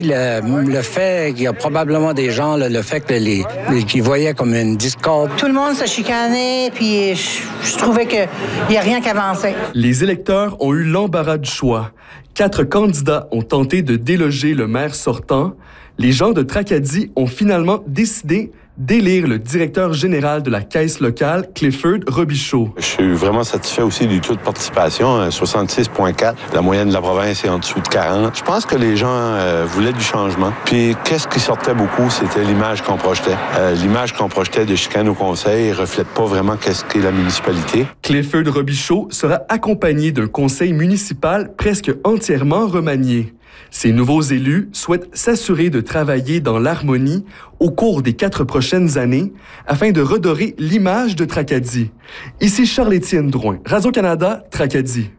Le fait qu'il y a probablement des gens, le fait que qu'ils voyaient comme une discorde. Tout le monde se chicanait, puis je trouvais qu'il n'y a rien qui avançait. Les électeurs ont eu l'embarras du choix. 4 candidats ont tenté de déloger le maire sortant. Les gens de Tracadie ont finalement décidé d'élire le directeur général de la caisse locale, Clifford Robichaud. Je suis vraiment satisfait aussi du taux de participation, 66,4. La moyenne de la province est en dessous de 40. Je pense que les gens voulaient du changement. Puis, qu'est-ce qui sortait beaucoup, c'était l'image qu'on projetait. L'image qu'on projetait de chicane au conseil ne reflète pas vraiment qu'est-ce qu'est la municipalité. Clifford Robichaud sera accompagné d'un conseil municipal presque entièrement remanié. Ces nouveaux élus souhaitent s'assurer de travailler dans l'harmonie au cours des 4 prochaines années afin de redorer l'image de Tracadie. Ici Charles-Étienne Drouin, Radio-Canada, Tracadie.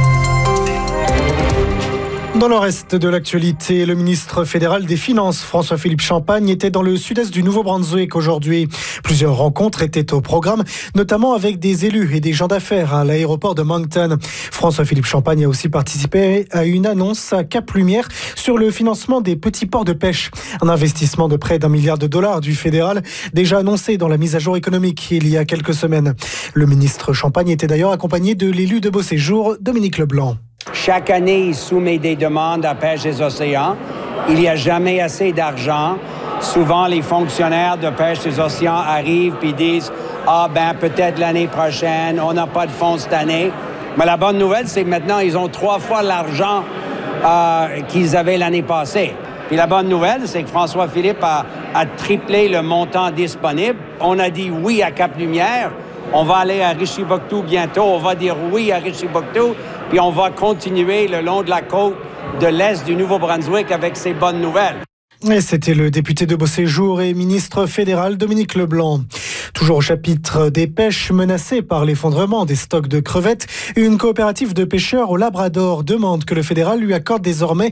Dans le reste de l'actualité, le ministre fédéral des Finances, François-Philippe Champagne, était dans le sud-est du Nouveau-Brunswick aujourd'hui. Plusieurs rencontres étaient au programme, notamment avec des élus et des gens d'affaires à l'aéroport de Moncton. François-Philippe Champagne a aussi participé à une annonce à Cap-Lumière sur le financement des petits ports de pêche. Un investissement de près d'$1 milliard du fédéral, déjà annoncé dans la mise à jour économique il y a quelques semaines. Le ministre Champagne était d'ailleurs accompagné de l'élu de Beauséjour, Dominique Leblanc. Chaque année, il soumet des demandes à Pêche des Océans. Il n'y a jamais assez d'argent. Souvent, les fonctionnaires de Pêche des Océans arrivent et disent « Ah, peut-être l'année prochaine, on n'a pas de fonds cette année. » Mais la bonne nouvelle, c'est que maintenant, ils ont 3 fois l'argent qu'ils avaient l'année passée. Puis la bonne nouvelle, c'est que François-Philippe a triplé le montant disponible. On a dit oui à Cap-Lumière. On va aller à Richibouctou bientôt. On va dire oui à Richibouctou. Puis on va continuer le long de la côte de l'Est du Nouveau-Brunswick avec ces bonnes nouvelles. Et c'était le député de Beauséjour et ministre fédéral Dominique Leblanc. Toujours au chapitre des pêches menacées par l'effondrement des stocks de crevettes, une coopérative de pêcheurs au Labrador demande que le fédéral lui accorde désormais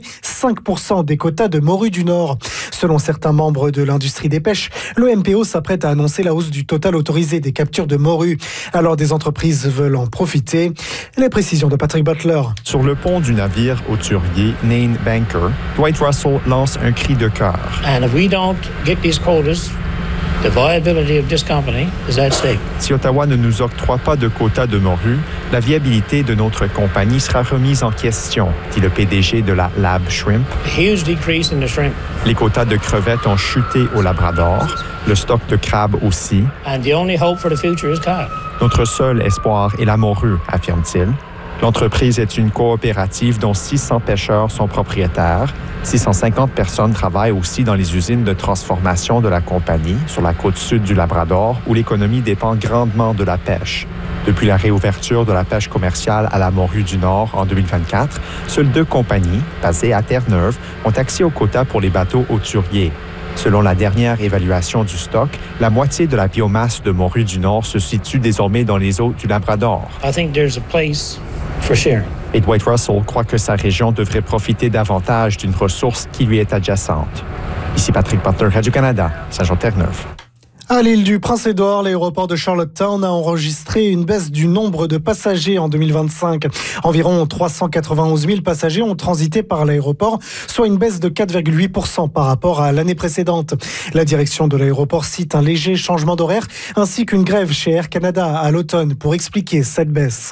5% des quotas de morue du Nord. Selon certains membres de l'industrie des pêches, le MPO s'apprête à annoncer la hausse du total autorisé des captures de morue. Alors des entreprises veulent en profiter. Les précisions de Patrick Butler. Sur le pont du navire hauturier Nain Banker, Dwight Russell lance un cri de cœur. And if we don't get these quotas, the viability of this company is at stake. Si Ottawa ne nous octroie pas de quotas de morue, la viabilité de notre compagnie sera remise en question, dit le PDG de la Lab Shrimp. A huge decrease in the shrimp. Les quotas de crevettes ont chuté au Labrador, le stock de crabes aussi. And the only hope for the future is cod. Notre seul espoir est la morue, affirme-t-il. L'entreprise est une coopérative dont 600 pêcheurs sont propriétaires. 650 personnes travaillent aussi dans les usines de transformation de la compagnie sur la côte sud du Labrador, où l'économie dépend grandement de la pêche. Depuis la réouverture de la pêche commerciale à la morue du Nord en 2024, seules 2 compagnies, basées à Terre-Neuve, ont accès aux quotas pour les bateaux hauturiers. Selon la dernière évaluation du stock, la moitié de la biomasse de morue du Nord se situe désormais dans les eaux du Labrador. I think there's a place for sharing. Et Dwight Russell croit que sa région devrait profiter davantage d'une ressource qui lui est adjacente. Ici Patrick Butler, Radio-Canada, Saint-Jean-Terre-Neuve. À l'île du Prince-Édouard, l'aéroport de Charlottetown a enregistré une baisse du nombre de passagers en 2025. Environ 391 000 passagers ont transité par l'aéroport, soit une baisse de 4,8% par rapport à l'année précédente. La direction de l'aéroport cite un léger changement d'horaire ainsi qu'une grève chez Air Canada à l'automne pour expliquer cette baisse.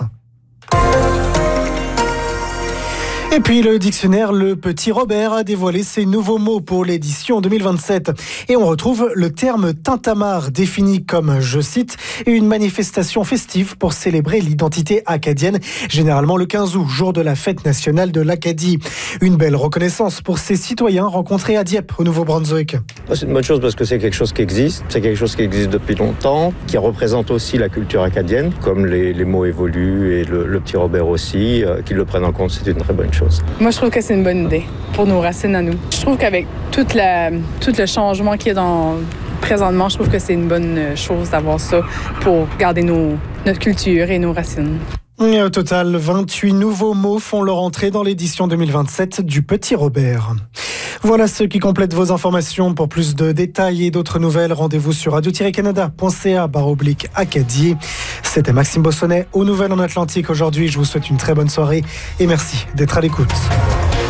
Et puis le dictionnaire Le Petit Robert a dévoilé ses nouveaux mots pour l'édition 2027. Et on retrouve le terme tintamarre défini comme, je cite, une manifestation festive pour célébrer l'identité acadienne, généralement le 15 août, jour de la fête nationale de l'Acadie. Une belle reconnaissance pour ces citoyens rencontrés à Dieppe, au Nouveau-Brunswick. C'est une bonne chose parce que c'est quelque chose qui existe, c'est quelque chose qui existe depuis longtemps, qui représente aussi la culture acadienne, comme les mots évoluent et le Petit Robert aussi, qu'ils le prennent en compte, c'est une très bonne chose. Moi, je trouve que c'est une bonne idée pour nos racines à nous. Je trouve qu'avec tout le changement qu'il y a présentement, je trouve que c'est une bonne chose d'avoir ça pour garder notre culture et nos racines. Et au total, 28 nouveaux mots font leur entrée dans l'édition 2027 du Petit Robert. Voilà ce qui complète vos informations. Pour plus de détails et d'autres nouvelles, rendez-vous sur radio-canada.ca/Acadie. C'était Maxime Bossonnet aux Nouvelles en Atlantique aujourd'hui. Je vous souhaite une très bonne soirée et merci d'être à l'écoute.